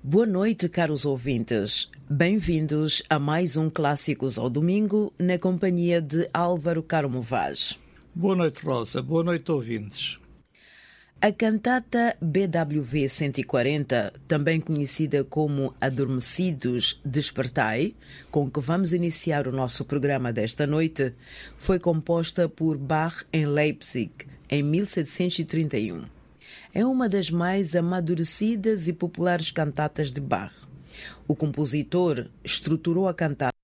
Boa noite, caros ouvintes. Bem-vindos a mais um Clássicos ao Domingo, na companhia de Álvaro Carmo Vaz. Boa noite, Rosa. Boa noite, ouvintes. A cantata BWV 140, também conhecida como Adormecidos Despertai, com que vamos iniciar o nosso programa desta noite, foi composta por Bach em Leipzig, em 1731. É uma das mais amadurecidas e populares cantatas de Bach. O compositor estruturou a cantata